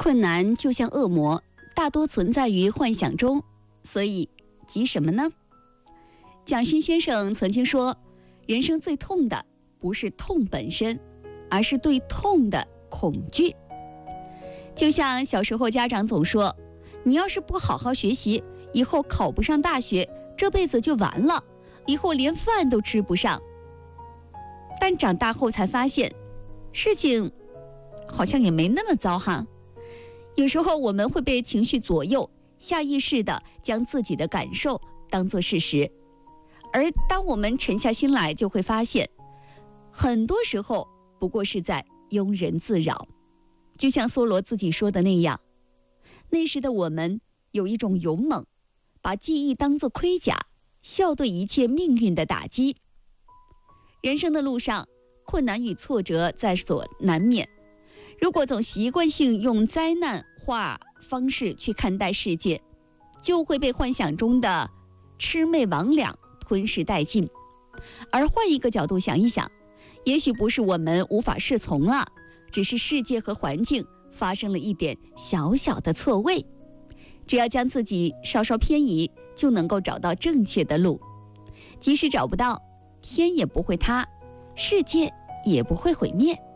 困难就像恶魔，大多存在于幻想中，所以急什么呢？蒋勋先生曾经说，人生最痛的不是痛本身，而是对痛的恐惧。就像小时候家长总说，你要是不好好学习，以后考不上大学，这辈子就完了，以后连饭都吃不上。但长大后才发现，事情好像也没那么糟哈。有时候我们会被情绪左右，下意识地将自己的感受当作事实，而当我们沉下心来，就会发现很多时候不过是在庸人自扰。就像梭罗自己说的那样，那时的我们有一种勇猛，把记忆当作盔甲，笑对一切命运的打击。人生的路上，困难与挫折在所难免，如果总习惯性用灾难化方式去看待世界，就会被幻想中的魑魅魍魉吞噬殆尽。而换一个角度想一想，也许不是我们无法适从了，只是世界和环境发生了一点小小的错位。只要将自己稍稍偏移，就能够找到正确的路。即使找不到，天也不会塌，世界也不会毁灭。